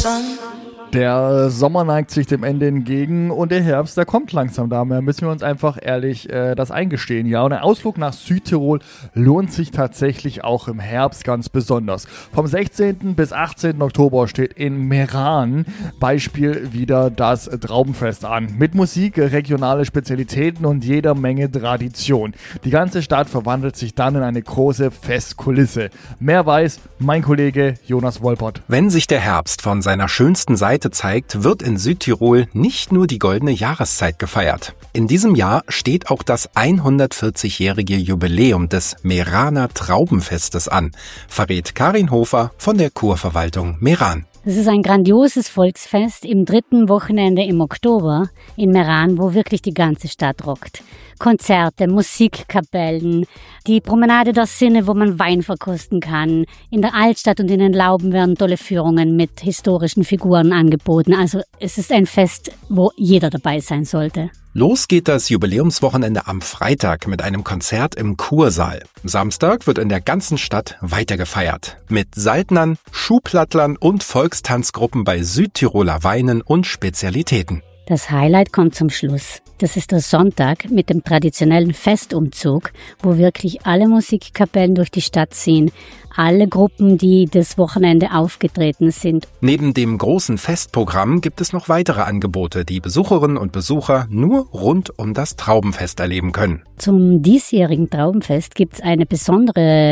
Der Sommer neigt sich dem Ende entgegen und der Herbst, der kommt langsam. Daher müssen wir uns einfach ehrlich das eingestehen. Ja, und ein Ausflug nach Südtirol lohnt sich tatsächlich auch im Herbst ganz besonders. Vom 16. bis 18. Oktober steht in Meran Beispiel wieder das Traubenfest an. Mit Musik, regionale Spezialitäten und jeder Menge Tradition. Die ganze Stadt verwandelt sich dann in eine große Festkulisse. Mehr weiß mein Kollege Jonas Wolpert. Wenn sich der Herbst von seiner schönsten Seite zeigt, wird in Südtirol nicht nur die goldene Jahreszeit gefeiert. In diesem Jahr steht auch das 140-jährige Jubiläum des Meraner Traubenfestes an, verrät Karin Hofer von der Kurverwaltung Meran. Es ist ein grandioses Volksfest im 3. Wochenende im Oktober in Meran, wo wirklich die ganze Stadt rockt. Konzerte, Musikkapellen, die Promenade der Sinne, wo man Wein verkosten kann. In der Altstadt und in den Lauben werden tolle Führungen mit historischen Figuren angeboten. Also es ist ein Fest, wo jeder dabei sein sollte. Los geht das Jubiläumswochenende am Freitag mit einem Konzert im Kursaal. Samstag wird in der ganzen Stadt weiter gefeiert. Mit Saltnern, Schuhplattlern und Volkstanzgruppen bei Südtiroler Weinen und Spezialitäten. Das Highlight kommt zum Schluss. Das ist der Sonntag mit dem traditionellen Festumzug, wo wirklich alle Musikkapellen durch die Stadt ziehen, alle Gruppen, die das Wochenende aufgetreten sind. Neben dem großen Festprogramm gibt es noch weitere Angebote, die Besucherinnen und Besucher nur rund um das Traubenfest erleben können. Zum diesjährigen Traubenfest gibt es eine besondere